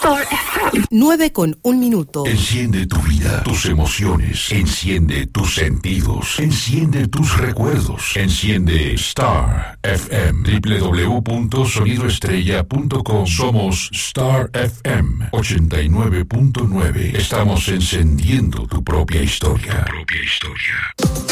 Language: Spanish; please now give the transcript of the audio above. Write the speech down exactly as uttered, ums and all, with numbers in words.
Star F M. nueve con un minuto. Enciende tu vida, tus emociones. Enciende tus sentidos. Enciende tus recuerdos. Enciende Star F M. doble u doble u doble u punto sonido estrella punto com. Somos Star F M ochenta y nueve punto nueve. Estamos encendiendo tu propia historia. Tu propia historia.